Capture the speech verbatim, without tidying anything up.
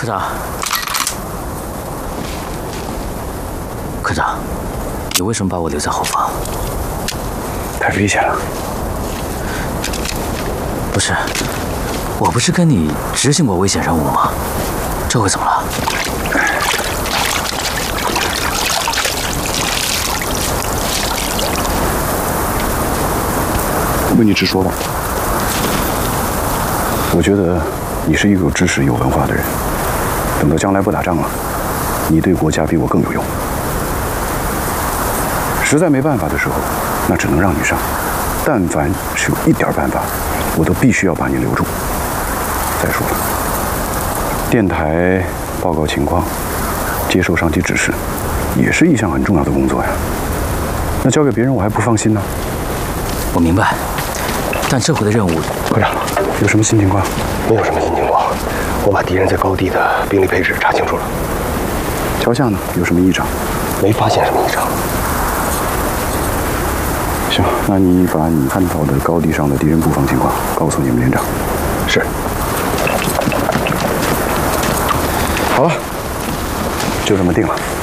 科长，科长，你为什么把我留在后方？ 太危险了。 不是，我不是跟你执行过危险任务吗？这回怎么了？ 问你直说吧。我觉得你是一个有知识、有文化的人。等到将来不打仗了，你对国家比我更有用。实在没办法的时候，那只能让你上。但凡是有一点办法，我都必须要把你留住。再说了，电台报告情况，接受上级指示，也是一项很重要的工作呀。那交给别人我还不放心呢。 我明白，但这回的任务， 科长，有什么新情况？ 没有什么新情况，我把敌人在高地的兵力配置查清楚了。 桥下呢，有什么异常？ 没发现什么异常。 行，那你把你看到的高地上的敌人布防情况告诉你们连长。 是。 好了，就这么定了。